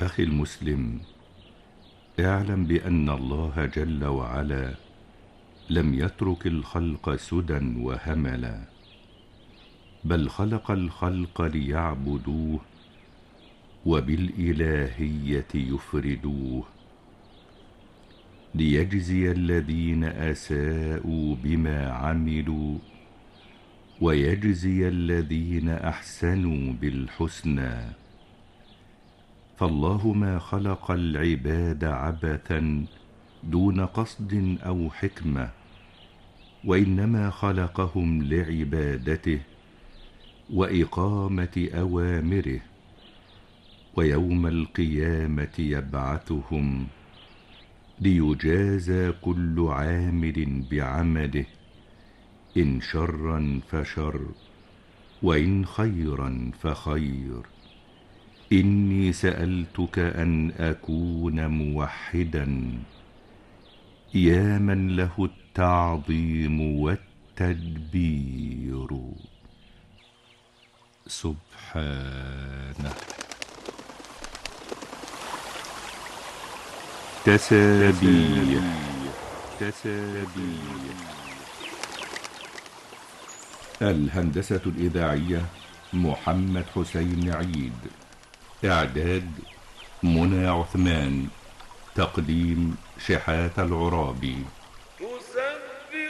أخي المسلم، اعلم بأن الله جل وعلا لم يترك الخلق سدى وهملا، بل خلق الخلق ليعبدوه وبالإلهية يفردوه، ليجزي الذين أساءوا بما عملوا ويجزي الذين أحسنوا بالحسنى. فالله ما خلق العباد عبثا دون قصد أو حكمة، وإنما خلقهم لعبادته وإقامة أوامره، ويوم القيامة يبعثهم ليجازى كل عامل بعمله، إن شرا فشر وإن خيرا فخير. إني سألتك أن أكون موحدا، يا من له التعظيم والتدبير. سبحانه. تسابيح. الهندسة الإذاعية محمد حسين عيد. إعداد منى عثمان. تقديم شحات العرابي.